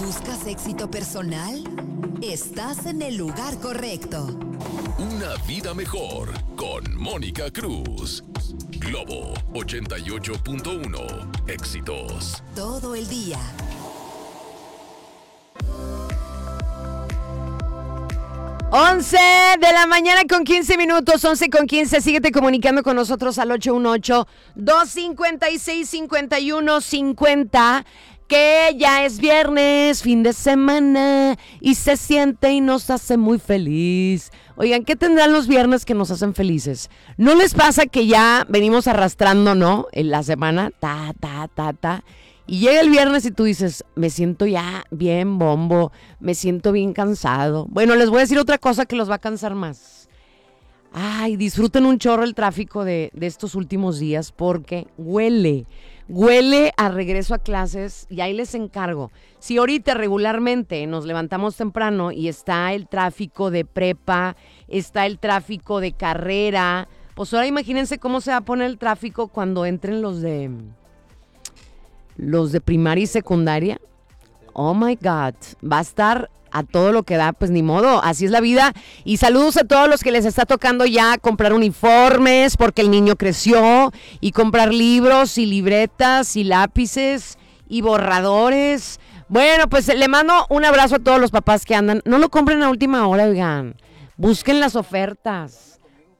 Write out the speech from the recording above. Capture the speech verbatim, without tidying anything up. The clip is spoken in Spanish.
¿Buscas éxito personal? Estás en el lugar correcto. Una vida mejor con Mónica Cruz. Globo ochenta y ocho punto uno. Éxitos. Todo el día. once de la mañana con quince minutos, once con quince. Síguete comunicando con nosotros al ocho uno ocho, dos cinco seis, cinco uno cinco cero. Que ya es viernes, fin de semana, y se siente y nos hace muy feliz. Oigan, ¿qué tendrán los viernes que nos hacen felices? ¿No les pasa que ya venimos arrastrando, no? En la semana, ta, ta, ta, ta. Y llega el viernes y tú dices, me siento ya bien bombo, me siento bien cansado. Bueno, les voy a decir otra cosa que los va a cansar más. Ay, disfruten un chorro el tráfico de, de estos últimos días porque huele. Huele a regreso a clases y ahí les encargo. Si ahorita regularmente nos levantamos temprano y está el tráfico de prepa, está el tráfico de carrera, pues ahora imagínense cómo se va a poner el tráfico cuando entren los de los de primaria y secundaria. Oh my God, va a estar a todo lo que da, pues ni modo, así es la vida. Y saludos a todos los que les está tocando ya comprar uniformes porque el niño creció, y comprar libros y libretas y lápices y borradores. Bueno, pues le mando un abrazo a todos los papás que andan. No lo compren a última hora, oigan. Busquen las ofertas.